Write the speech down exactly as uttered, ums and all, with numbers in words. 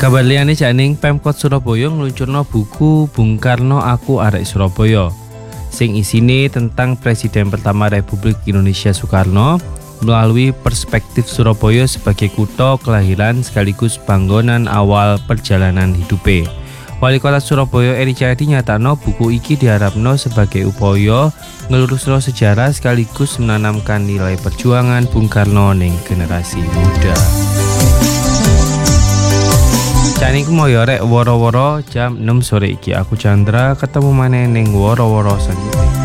Kabar liyane janing Pemkot Surabaya ngluncurno buku Bung Karno Aku Arek Surabaya sing isine tentang Presiden pertama Republik Indonesia Soekarno melalui perspektif Surabaya sebagai kutha kelahiran sekaligus panggonan awal perjalanan hidupe. Wali Kota Surabaya Eri Cahyadi nyatakno buku iki diharapno sebagai upaya ngelurusno sejarah sekaligus menanamkan nilai perjuangan Bung Karno ning generasi muda. Jane ku moyo rek woro-woro jam enam sore iki. Aku Chandra, ketemu maneh ning woro-woro selanjutnya.